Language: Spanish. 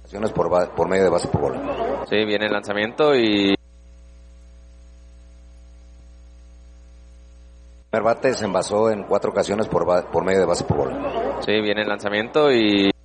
ocasiones por medio de base por bola. Sí, viene el lanzamiento y... El primer bate se envasó en 4 ocasiones por medio de base por bola. Sí, viene el lanzamiento y...